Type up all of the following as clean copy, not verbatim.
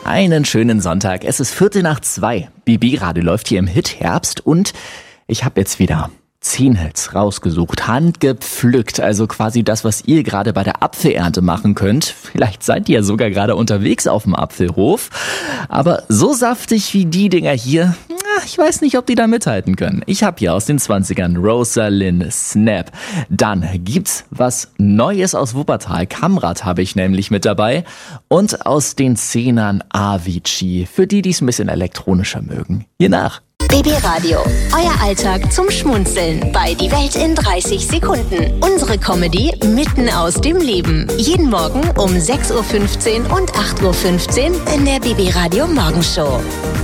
Einen schönen Sonntag. Es ist 1:45. BB Radio läuft hier im Hit Herbst und ich habe jetzt wieder 10 Hits rausgesucht, handgepflückt, also quasi das, was ihr gerade bei der Apfelernte machen könnt. Vielleicht seid ihr ja sogar gerade unterwegs auf dem Apfelhof, aber so saftig wie die Dinger hier, ich weiß nicht, ob die da mithalten können. Ich habe hier aus den 20ern Rosalind, Snap. Dann gibt's was Neues aus Wuppertal. Kamrat habe ich nämlich mit dabei. Und aus den 10ern Avicii. Für die, die es ein bisschen elektronischer mögen. Hier nach. BB Radio, euer Alltag zum Schmunzeln bei Die Welt in 30 Sekunden. Unsere Comedy mitten aus dem Leben. Jeden Morgen um 6:15 Uhr und 8:15 Uhr in der BB Radio Morgenshow.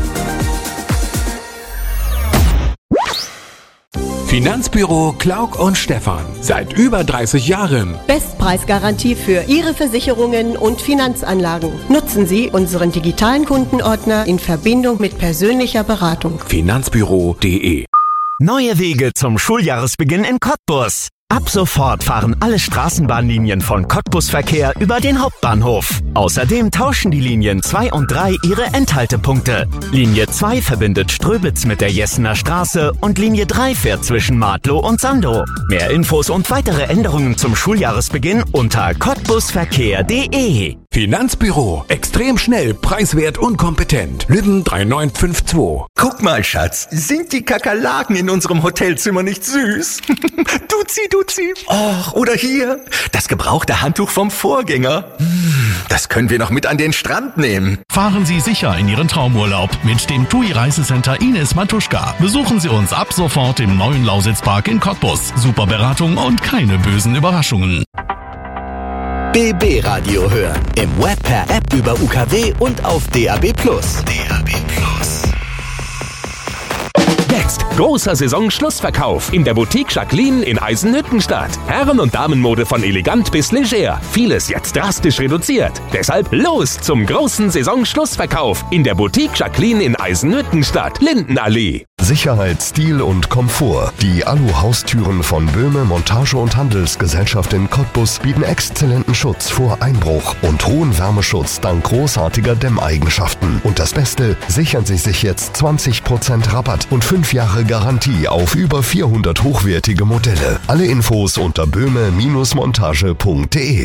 Finanzbüro Klauk und Stephan. Seit über 30 Jahren. Bestpreisgarantie für Ihre Versicherungen und Finanzanlagen. Nutzen Sie unseren digitalen Kundenordner in Verbindung mit persönlicher Beratung. Finanzbüro.de. Neue Wege zum Schuljahresbeginn in Cottbus. Ab sofort fahren alle Straßenbahnlinien von Cottbus Verkehr über den Hauptbahnhof. Außerdem tauschen die Linien 2 und 3 ihre Endhaltepunkte. Linie 2 verbindet Ströbitz mit der Jessener Straße und Linie 3 fährt zwischen Martlow und Sandow. Mehr Infos und weitere Änderungen zum Schuljahresbeginn unter cottbusverkehr.de. Finanzbüro. Extrem schnell, preiswert und kompetent. Lübben 3952. Guck mal, Schatz, sind die Kakerlaken in unserem Hotelzimmer nicht süß? Duzi. Och, oder hier, das gebrauchte Handtuch vom Vorgänger. Das können wir noch mit an den Strand nehmen. Fahren Sie sicher in Ihren Traumurlaub mit dem TUI Reisecenter Ines Matuschka. Besuchen Sie uns ab sofort im neuen Lausitzpark in Cottbus. Super Beratung und keine bösen Überraschungen. BB Radio hören. Im Web, per App über UKW und auf DAB+. Jetzt großer Saisonschlussverkauf in der Boutique Jacqueline in Eisenhüttenstadt. Herren- und Damenmode von elegant bis leger. Vieles jetzt drastisch reduziert. Deshalb los zum großen Saisonschlussverkauf in der Boutique Jacqueline in Eisenhüttenstadt, Lindenallee. Sicherheit, Stil und Komfort. Die Alu-Haustüren von Böhme Montage- und Handelsgesellschaft in Cottbus bieten exzellenten Schutz vor Einbruch und hohen Wärmeschutz dank großartiger Dämmeigenschaften. Und das Beste, sichern Sie sich jetzt 20% Rabatt und 5 Jahre Garantie auf über 400 hochwertige Modelle. Alle Infos unter böhme-montage.de.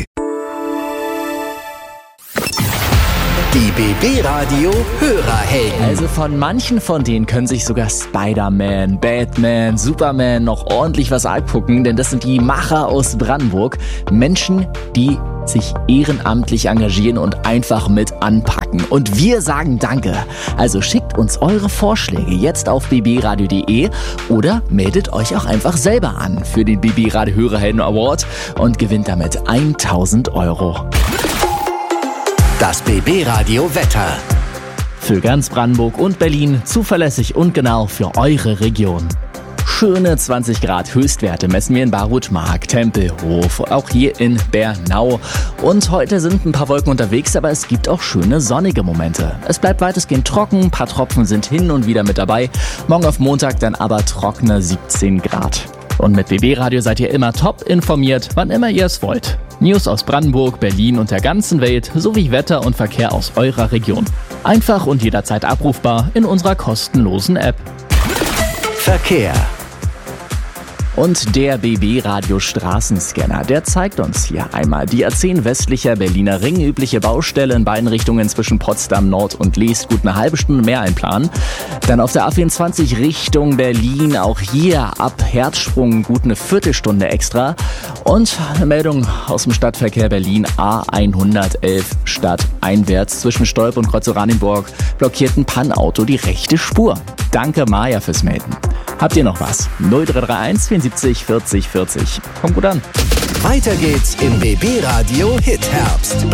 Die BB Radio Hörerhelden. Also von manchen von denen können sich sogar Spider-Man, Batman, Superman noch ordentlich was abgucken, denn das sind die Macher aus Brandenburg. Menschen, die sich ehrenamtlich engagieren und einfach mit anpacken. Und wir sagen Danke. Also schickt uns eure Vorschläge jetzt auf bbradio.de oder meldet euch auch einfach selber an für den BB Radio Hörerhelden Award und gewinnt damit 1.000 €. Das BB Radio Wetter. Für ganz Brandenburg und Berlin zuverlässig und genau für eure Region. Schöne 20 Grad Höchstwerte messen wir in Barutmark, Tempelhof, auch hier in Bernau. Und heute sind ein paar Wolken unterwegs, aber es gibt auch schöne sonnige Momente. Es bleibt weitestgehend trocken, ein paar Tropfen sind hin und wieder mit dabei. Morgen auf Montag dann aber trockene 17 Grad. Und mit BB Radio seid ihr immer top informiert, wann immer ihr es wollt. News aus Brandenburg, Berlin und der ganzen Welt sowie Wetter und Verkehr aus eurer Region. Einfach und jederzeit abrufbar in unserer kostenlosen App. Verkehr. Und der BB Radio Straßenscanner, der zeigt uns hier einmal die A10 westlicher Berliner Ring, übliche Baustelle in beiden Richtungen zwischen Potsdam Nord und Leest, gut eine halbe Stunde mehr einplanen. Dann auf der A24 Richtung Berlin, auch hier ab Herzsprung gut eine Viertelstunde extra. Und eine Meldung aus dem Stadtverkehr Berlin, A111 stadteinwärts zwischen Stolp und Kreuz-Oranienburg blockiert ein Pannauto die rechte Spur. Danke Maja fürs Melden. Habt ihr noch was? 0331 74 40 40. Kommt gut an. Weiter geht's im BB Radio Hit Herbst.